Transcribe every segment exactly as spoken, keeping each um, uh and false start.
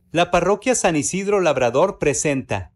La parroquia San Isidro Labrador presenta.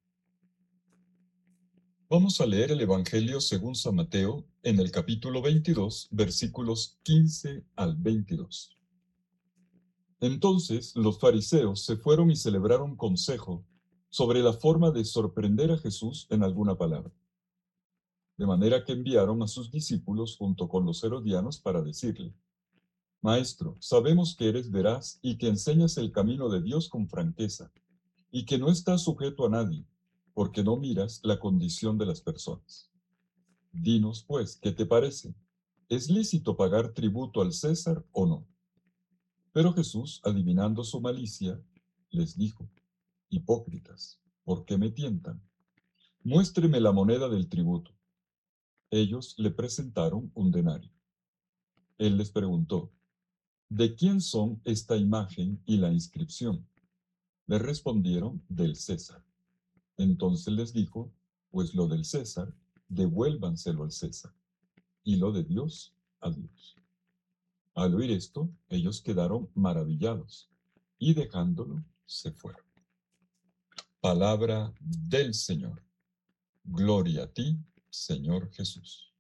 Vamos a leer el Evangelio según San Mateo en el capítulo veintidós, versículos quince al veintidós. Entonces los fariseos se fueron y celebraron consejo sobre la forma de sorprender a Jesús en alguna palabra. De manera que enviaron a sus discípulos junto con los herodianos para decirle: Maestro, sabemos que eres veraz y que enseñas el camino de Dios con franqueza, y que no estás sujeto a nadie, porque no miras la condición de las personas. Dinos, pues, ¿qué te parece? ¿Es lícito pagar tributo al César o no? Pero Jesús, adivinando su malicia, les dijo: Hipócritas, ¿por qué me tientan? Muéstreme la moneda del tributo. Ellos le presentaron un denario. Él les preguntó: ¿De quién son esta imagen y la inscripción? Le respondieron: del César. Entonces les dijo: Pues lo del César, devuélvanselo al César, y lo de Dios, a Dios. Al oír esto, ellos quedaron maravillados, y dejándolo, se fueron. Palabra del Señor. Gloria a ti, Señor Jesús.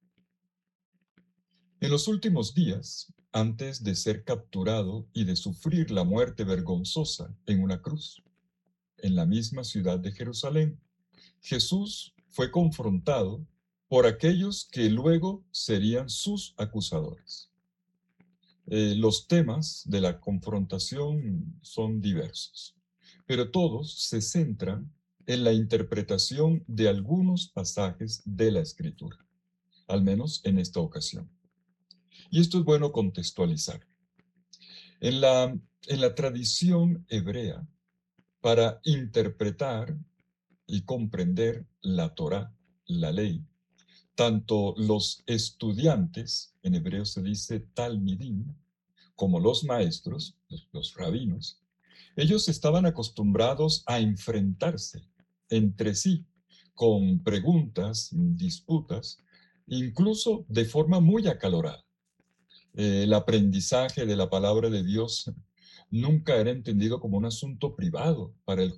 En los últimos días, antes de ser capturado y de sufrir la muerte vergonzosa en una cruz, en la misma ciudad de Jerusalén, Jesús fue confrontado por aquellos que luego serían sus acusadores. Eh, los temas de la confrontación son diversos, pero todos se centran en la interpretación de algunos pasajes de la Escritura, al menos en esta ocasión. Y esto es bueno contextualizar. En la, en la tradición hebrea, para interpretar y comprender la Torá, la ley, tanto los estudiantes, en hebreo se dice talmidim, como los maestros, los, los rabinos, ellos estaban acostumbrados a enfrentarse entre sí con preguntas, disputas, incluso de forma muy acalorada. Eh, el aprendizaje de la palabra de Dios nunca era entendido como un asunto privado para el